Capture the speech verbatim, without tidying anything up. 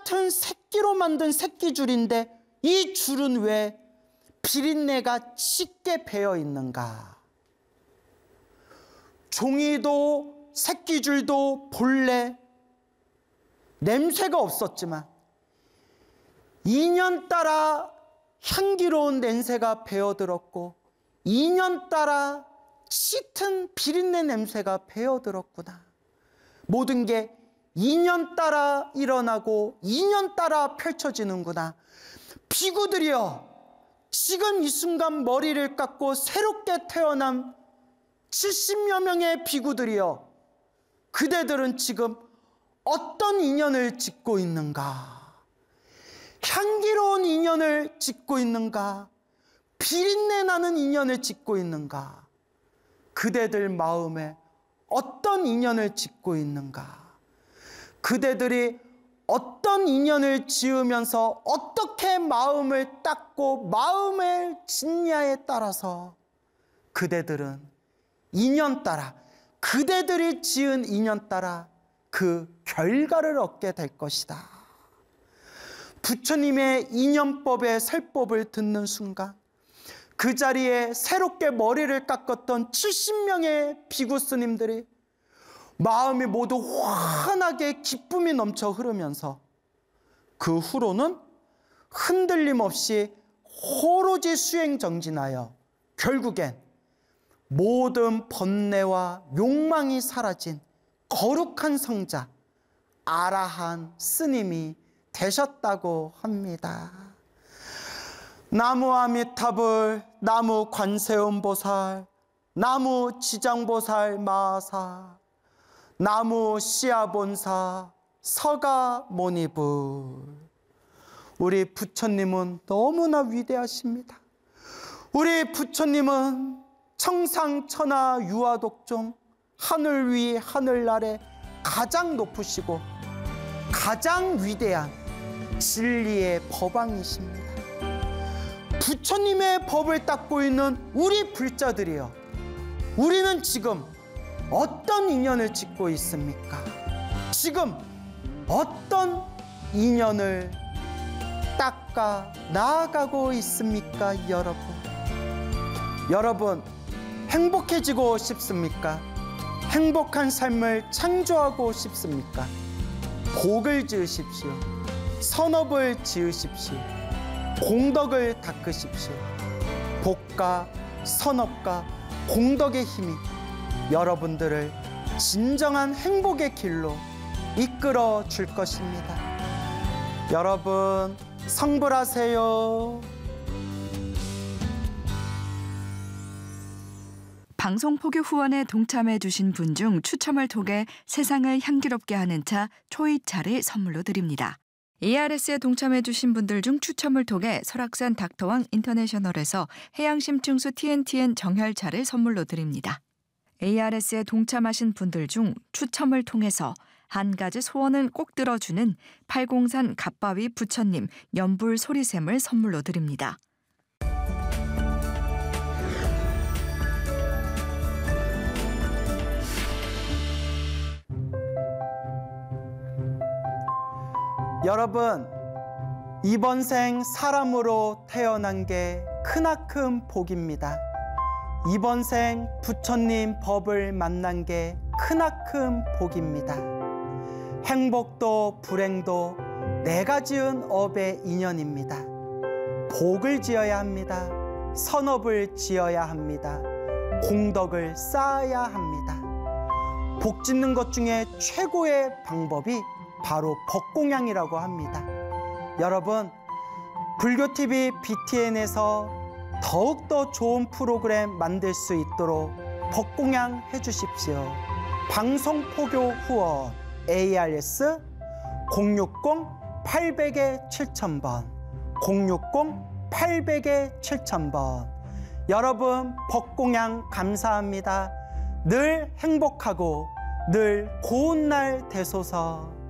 똑같은 새끼로 만든 새끼줄인데 이 줄은 왜 비린내가 짙게 배어 있는가? 종이도 새끼줄도 본래 냄새가 없었지만 인연 따라 향기로운 냄새가 배어들었고 인연 따라 짙은 비린내 냄새가 배어들었구나. 모든 게 인연 따라 일어나고 인연 따라 펼쳐지는구나. 비구들이여, 지금 이 순간 머리를 깎고 새롭게 태어난 칠십여 명의 비구들이여, 그대들은 지금 어떤 인연을 짓고 있는가? 향기로운 인연을 짓고 있는가? 비린내 나는 인연을 짓고 있는가? 그대들 마음에 어떤 인연을 짓고 있는가? 그대들이 어떤 인연을 지으면서 어떻게 마음을 닦고 마음을 짓냐에 따라서 그대들은 인연 따라, 그대들이 지은 인연 따라 그 결과를 얻게 될 것이다. 부처님의 인연법의 설법을 듣는 순간 그 자리에 새롭게 머리를 깎았던 칠십 명의 비구 스님들이 마음이 모두 환하게 기쁨이 넘쳐 흐르면서 그 후로는 흔들림 없이 오로지 수행정진하여 결국엔 모든 번뇌와 욕망이 사라진 거룩한 성자 아라한 스님이 되셨다고 합니다. 나무 아미타불, 나무 관세음보살, 나무 지장보살 마사, 나무 시아본사, 서가모니불. 우리 부처님은 너무나 위대하십니다. 우리 부처님은 청상천하 유아독종, 하늘 위 하늘 아래 가장 높으시고 가장 위대한 진리의 법왕이십니다. 부처님의 법을 닦고 있는 우리 불자들이여, 우리는 지금 어떤 인연을 짓고 있습니까? 지금 어떤 인연을 닦아 나아가고 있습니까, 여러분? 여러분, 행복해지고 싶습니까? 행복한 삶을 창조하고 싶습니까? 복을 지으십시오. 선업을 지으십시오. 공덕을 닦으십시오. 복과 선업과 공덕의 힘이 여러분들을 진정한 행복의 길로 이끌어 줄 것입니다. 여러분, 성불하세요. 방송 포교 후원에 동참해 주신 분 중 추첨을 통해 세상을 향기롭게 하는 차 초이차를 선물로 드립니다. 에이알에스에 동참해 주신 분들 중 추첨을 통해 설악산 닥터왕 인터내셔널에서 해양심층수 티엔티엔 정혈차를 선물로 드립니다. 에이알에스에 동참하신 분들 중 추첨을 통해서 한 가지 소원은 꼭 들어주는 팔공산 갓바위 부처님 연불 소리샘을 선물로 드립니다. 여러분, 이번 생 사람으로 태어난 게 크나큰 복입니다. 이번 생 부처님 법을 만난 게 크나큰 복입니다. 행복도 불행도 내가 지은 업의 인연입니다. 복을 지어야 합니다. 선업을 지어야 합니다. 공덕을 쌓아야 합니다. 복 짓는 것 중에 최고의 방법이 바로 법공양이라고 합니다. 여러분, 불교티비 비티엔에서 더욱더 좋은 프로그램 만들 수 있도록 법공양 해주십시오. 방송포교 후원 에이알에스 공육공 팔백 칠천 번 공육공 팔백 칠천 번. 여러분, 법공양 감사합니다. 늘 행복하고 늘 고운 날 되소서.